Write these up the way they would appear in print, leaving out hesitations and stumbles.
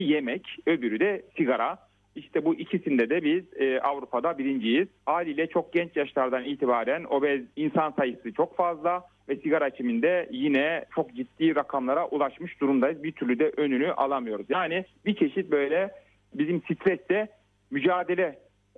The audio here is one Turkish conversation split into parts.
yemek, öbürü de sigara. İşte bu ikisinde de biz Avrupa'da birinciyiz. Haliyle çok genç yaşlardan itibaren obez insan sayısı çok fazla ve sigara içiminde yine çok ciddi rakamlara ulaşmış durumdayız. Bir türlü de önünü alamıyoruz. Yani bir çeşit böyle bizim stresle mücadele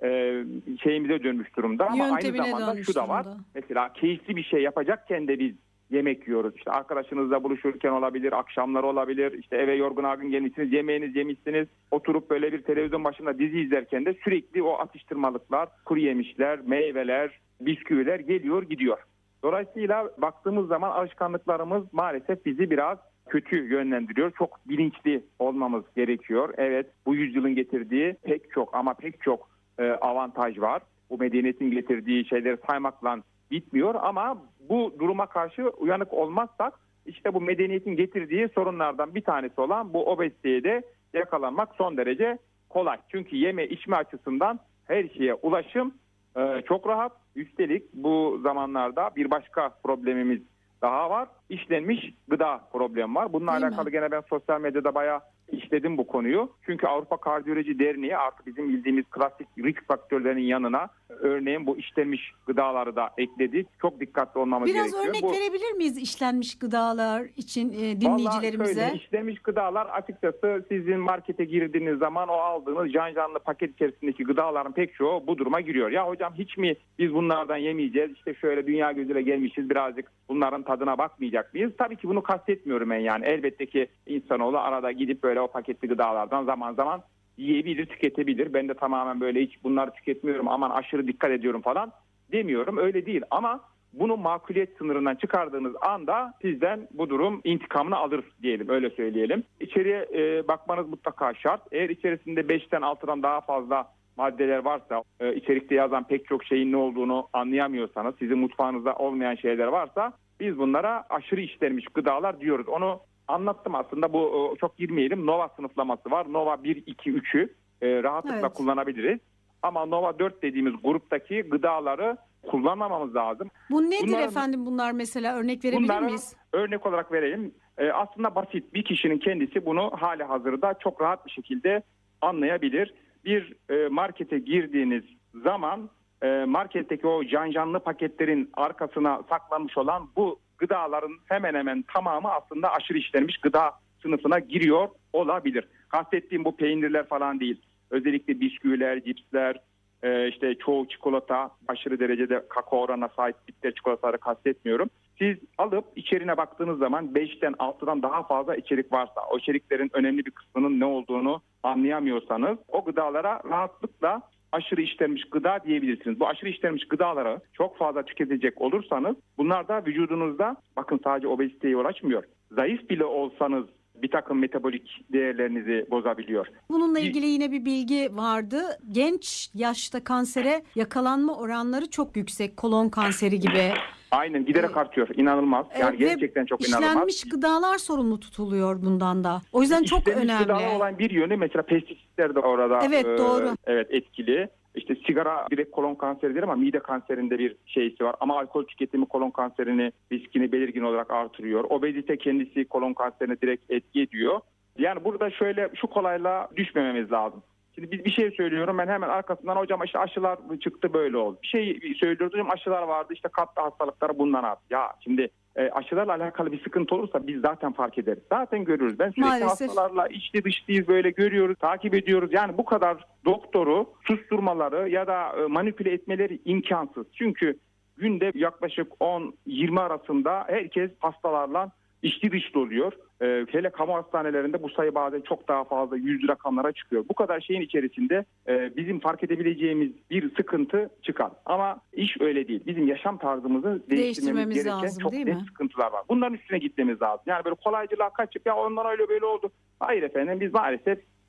şeyimize dönmüş durumda. Ama aynı zamanda şu da var. Mesela keyifli bir şey yapacakken de biz yemek yiyoruz. İşte arkadaşınızla buluşurken olabilir, akşamlar olabilir. İşte eve yorgun argın gelmişsiniz, yemeğiniz yemişsiniz. Oturup böyle bir televizyon başında dizi izlerken de sürekli o atıştırmalıklar, kuru yemişler, meyveler, bisküviler geliyor gidiyor. Dolayısıyla baktığımız zaman alışkanlıklarımız maalesef bizi biraz kötü yönlendiriyor. Çok bilinçli olmamız gerekiyor. Evet, bu yüzyılın getirdiği pek çok avantaj var. Bu medeniyetin getirdiği şeyleri saymakla bitmiyor ama bu duruma karşı uyanık olmazsak işte bu medeniyetin getirdiği sorunlardan bir tanesi olan bu obeziteye de yakalanmak son derece kolay. Çünkü yeme içme açısından her şeye ulaşım çok rahat. Üstelik bu zamanlarda bir başka problemimiz daha var. İşlenmiş gıda problemi var. Bununla alakalı gene ben sosyal medyada bayağı işledim bu konuyu. Çünkü Avrupa Kardiyoloji Derneği artık bizim bildiğimiz klasik risk faktörlerinin yanına örneğin bu işlenmiş gıdaları da ekledi. Çok dikkatli olmamız gerekiyor. Biraz örnek verebilir miyiz işlenmiş gıdalar için dinleyicilerimize? Vallahi şöyle, işlenmiş gıdalar açıkçası sizin markete girdiğiniz zaman o aldığınız canlı paket içerisindeki gıdaların pek çoğu bu duruma giriyor. Ya hocam hiç mi biz bunlardan yemeyeceğiz? İşte şöyle dünya gözüyle gelmişiz, birazcık bunların tadına bakmayacak mıyız? Tabii ki bunu kastetmiyorum ben yani. Elbette ki insanoğlu arada gidip böyle o paketli gıdalardan zaman zaman yiyebilir, tüketebilir. Ben de tamamen böyle hiç bunları tüketmiyorum, aman aşırı dikkat ediyorum falan demiyorum. Öyle değil ama bunu makuliyet sınırından çıkardığınız anda sizden bu durum intikamını alır diyelim, öyle söyleyelim. İçeriye bakmanız mutlaka şart. Eğer içerisinde 5'ten 6'dan daha fazla maddeler varsa, içerikte yazan pek çok şeyin ne olduğunu anlayamıyorsanız, sizin mutfağınızda olmayan şeyler varsa biz bunlara aşırı işlenmiş gıdalar diyoruz. Onu anlattım aslında, bu çok girmeyelim. Nova sınıflaması var. Nova 1, 2, 3'ü rahatlıkla kullanabiliriz. Ama Nova 4 dediğimiz gruptaki gıdaları kullanmamamız lazım. Bu nedir efendim bunlar, mesela örnek verebilir miyiz? Örnek olarak verelim. Aslında basit, bir kişinin kendisi bunu hali hazırda çok rahat bir şekilde anlayabilir. Bir markete girdiğiniz zaman marketteki o canlı paketlerin arkasına saklanmış olan bu gıdaların hemen hemen tamamı aslında aşırı işlenmiş gıda sınıfına giriyor olabilir. Kastettiğim bu peynirler falan değil. Özellikle bisküviler, cipsler, işte çoğu çikolata, aşırı derecede kakao oranına sahip bitter çikolataları kastetmiyorum. Siz alıp içeriğine baktığınız zaman 5'ten 6'dan daha fazla içerik varsa, o içeriklerin önemli bir kısmının ne olduğunu anlayamıyorsanız o gıdalara rahatlıkla aşırı işlenmiş gıda diyebilirsiniz. Bu aşırı işlenmiş gıdaları çok fazla tüketecek olursanız bunlar da vücudunuzda, bakın sadece obeziteye yol açmıyor, zayıf bile olsanız bir takım metabolik değerlerinizi bozabiliyor. Bununla ilgili yine bir bilgi vardı. Genç yaşta kansere yakalanma oranları çok yüksek. Kolon kanseri gibi. Aynen, giderek artıyor. İnanılmaz. Yani gerçekten çok inanılmaz. İşlenmiş gıdalar sorumlu tutuluyor bundan da. O yüzden çok önemli. İşlenmiş gıdalar olan bir yönü mesela pestisitler de orada doğru. Etkili. İşte sigara direkt kolon kanseri değil ama mide kanserinde bir şeysi var. Ama alkol tüketimi kolon kanserini, riskini belirgin olarak artırıyor. Obezite kendisi kolon kanserine direkt etki ediyor. Yani burada şöyle şu kolaylığa düşmememiz lazım. Şimdi biz bir şey söylüyorum, ben hemen arkasından hocam işte aşılar çıktı böyle oldu. Bir şey söylüyoruz hocam, aşılar vardı işte kalp hastalıkları bundan arttı. Ya şimdi aşılarla alakalı bir sıkıntı olursa biz zaten fark ederiz. Zaten görürüz. Ben sürekli maalesef hastalarla içli dışlıyız, böyle görüyoruz, takip ediyoruz. Yani bu kadar doktoru susturmaları ya da manipüle etmeleri imkansız. Çünkü günde yaklaşık 10-20 arasında herkes hastalarla içli dışlı oluyor. Hele kamu hastanelerinde bu sayı bazen çok daha fazla, 100 rakamlara çıkıyor. Bu kadar şeyin içerisinde bizim fark edebileceğimiz bir sıkıntı çıkar. Ama iş öyle değil. Bizim yaşam tarzımızı değiştirmemiz gereken lazım, çok değil net mi? sıkıntılar var. Bunların üstüne gitmemiz lazım. Yani böyle kolaycılığa kaçıp ya ondan öyle böyle oldu. Hayır efendim, biz maalesef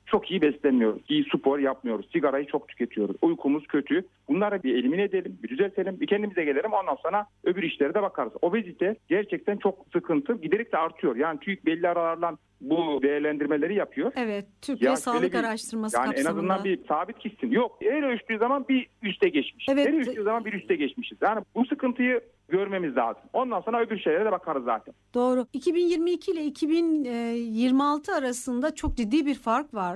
çok iyi beslenmiyoruz. İyi spor yapmıyoruz. Sigarayı çok tüketiyoruz. Uykumuz kötü. Bunları bir elimine edelim, bir düzeltelim, bir kendimize gelelim. Ondan sonra öbür işlere de bakarız. Obezite gerçekten çok sıkıntı. Giderek de artıyor. Yani TÜİK belli aralarla bu değerlendirmeleri yapıyor. Evet, Türkiye Sağlık Araştırması yani kapsamında. en azından bir sabit gitsin. Yok, her ölçtüğü zaman bir üste geçmiş. Evet. Her ölçtüğü zaman bir üste geçmişiz. Yani bu sıkıntıyı görmemiz lazım. Ondan sonra öbür şeylere de bakarız zaten. Doğru. 2022 ile 2026 arasında çok ciddi bir fark var.